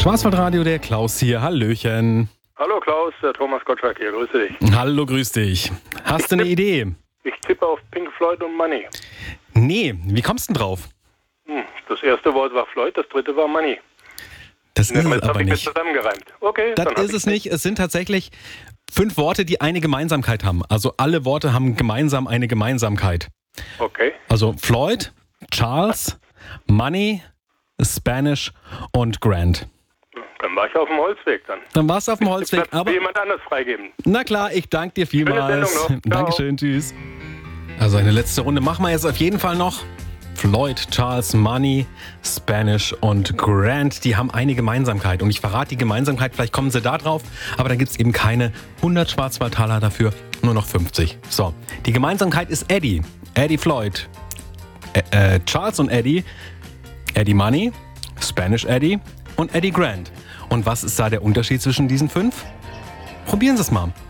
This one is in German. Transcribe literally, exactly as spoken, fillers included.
Schwarzwaldradio, der Klaus hier. Hallöchen. Hallo Klaus, der Thomas Gottschalk hier, grüße dich. Hallo, grüß dich. Hast du eine Idee? Ich tippe auf Pink Floyd und Money. Nee, wie kommst du denn drauf? Hm, das erste Wort war Floyd, das dritte war Money. Das ist es Jetzt aber habe ich mir nicht. zusammengereimt. Okay, Das dann hab ist es ich's nicht. Es sind tatsächlich fünf Worte, die eine Gemeinsamkeit haben. Also alle Worte haben gemeinsam eine Gemeinsamkeit. Okay. Also Floyd, Charles, Money, Spanish und Grant. Dann war ich auf dem Holzweg dann. Dann warst du auf dem Holzweg, Platz aber für jemand anders freigeben. na klar, ich danke dir vielmals. Schöne Sendung noch. Ciao. Dankeschön, tschüss. Also eine letzte Runde machen wir jetzt auf jeden Fall noch. Floyd, Charles, Money, Spanish und Grant, die haben eine Gemeinsamkeit. Und ich verrate die Gemeinsamkeit, vielleicht kommen sie da drauf, aber da gibt es eben keine hundert Schwarzwaldtaler dafür, nur noch fünfzig. So, die Gemeinsamkeit ist Eddie. Eddie Floyd. Ä- äh, Charles und Eddie. Eddie Money, Spanish Eddie und Eddie Grant. Und was ist da der Unterschied zwischen diesen fünf? Probieren Sie es mal.